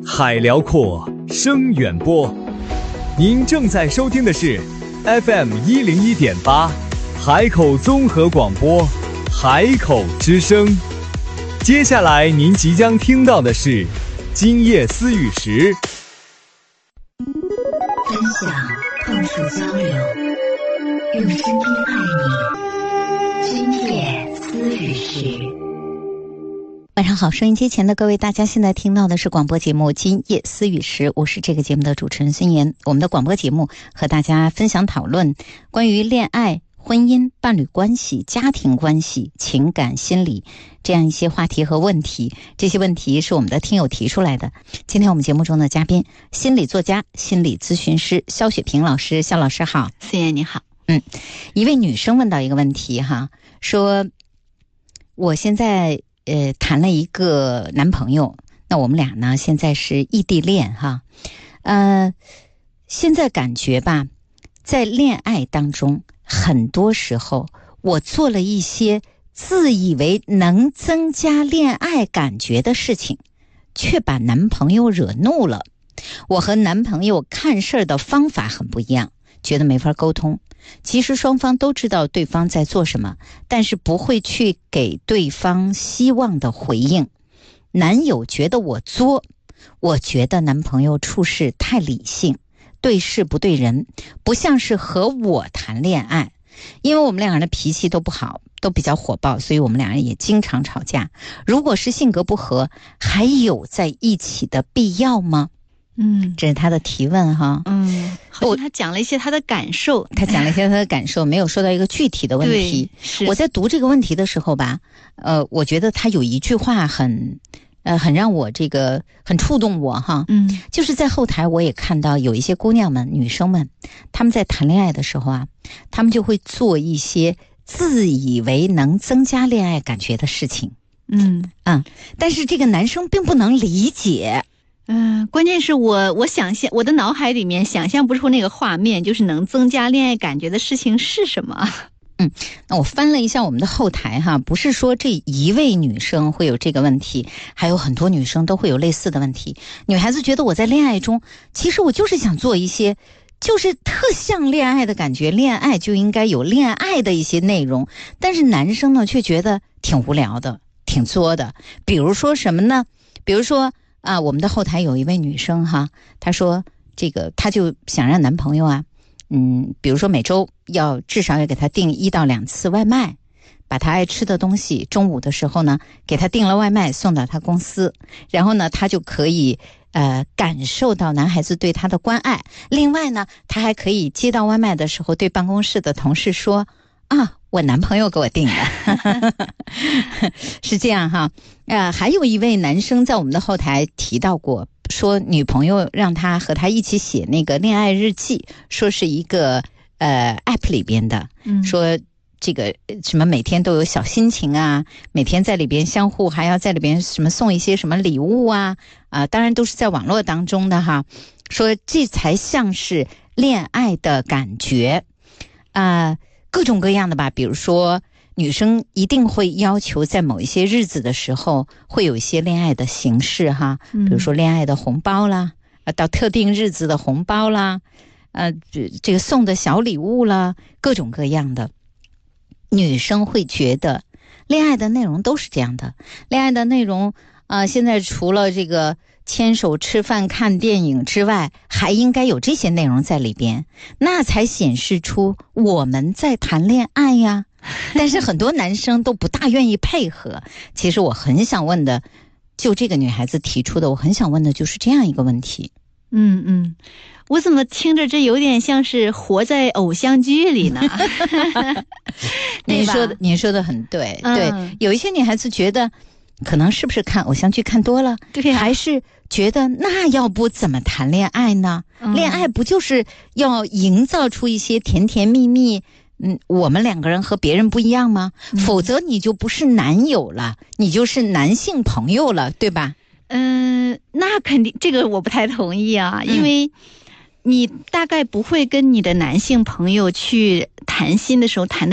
海辽阔，声远播。您正在收听的是 FM101.8 海口综合广播，海口之声。接下来您即将听到的是今夜思雨时， 分享碰触交流，用声音爱你。今夜思雨时。 晚上好，收音机前的各位，大家现在听到的是广播节目《今夜思雨时》，我是这个节目的主持人孙岩。我们的广播节目和大家分享讨论关于恋爱、婚姻、伴侣关系、家庭关系、情感、心理这样一些话题和问题。这些问题是我们的听友提出来的。今天我们节目中的嘉宾，心理作家、心理咨询师肖雪萍老师。肖老师好。 孙岩你好。 一位女生问到一个问题哈，说我现在谈了一个男朋友，那我们俩呢现在是异地恋哈，现在感觉吧，在恋爱当中，很多时候我做了一些自以为能增加恋爱感觉的事情，却把男朋友惹怒了。我和男朋友看事儿的方法很不一样，觉得没法沟通。其实双方都知道对方在做什么，但是不会去给对方希望的回应。男友觉得我作，我觉得男朋友处事太理性，对事不对人，不像是和我谈恋爱。因为我们两人的脾气都不好，都比较火爆，所以我们两人也经常吵架。如果是性格不合，还有在一起的必要吗？这是他的提问哈。 好像他讲了一些他的感受， 没有说到一个具体的问题。我在读这个问题的时候吧，我觉得他有一句话很让我很触动我哈。就是在后台我也看到有一些姑娘们、女生们，她们在谈恋爱的时候啊，她们就会做一些自以为能增加恋爱感觉的事情。但是这个男生并不能理解。 关键是我想象，我的脑海里面想象不出那个画面，就是能增加恋爱感觉的事情是什么。 那我翻了一下我们的后台哈，不是说这一位女生会有这个问题，还有很多女生都会有类似的问题。女孩子觉得我在恋爱中，其实我就是想做一些就是特像恋爱的感觉，恋爱就应该有恋爱的一些内容，但是男生呢却觉得挺无聊的，挺作的。比如说什么呢？比如说我们的后台有一位女生哈，她说她就想让男朋友啊，比如说每周至少要给她订1到2次外卖，把她爱吃的东西中午的时候呢给她订了外卖送到她公司，然后呢她就可以感受到男孩子对她的关爱。另外呢，她还可以接到外卖的时候对办公室的同事说我男朋友给我订的。是这样哈。还有一位男生在我们的后台提到过，说女朋友让他和他一起写那个恋爱日记，说是一个app 里边的，说这个什么每天都有小心情啊，每天在里边相互还要在里边什么送一些什么礼物啊，当然都是在网络当中的哈，说这才像是恋爱的感觉各种各样的吧。比如说女生一定会要求在某一些日子的时候会有一些恋爱的形式哈，比如说恋爱的红包啦，到特定日子的红包啦，这个送的小礼物啦，各种各样的。女生会觉得恋爱的内容都是这样的，恋爱的内容现在除了这个牵手吃饭看电影之外，还应该有这些内容在里边，那才显示出我们在谈恋爱呀。但是很多男生都不大愿意配合。其实我很想问的，就这个女孩子提出的，我很想问的就是这样一个问题。 我怎么听着这有点像是活在偶像剧里呢？ 你说的很对。对，有一些女孩子觉得可能是不是看偶像剧看多了， 对还是觉得那要不怎么谈恋爱呢？恋爱不就是要营造出一些甜甜蜜蜜，我们两个人和别人不一样吗？否则你就不是男友了，你就是男性朋友了，对吧？ 那肯定，这个我不太同意啊，因为你大概不会跟你的男性朋友去谈心的时候谈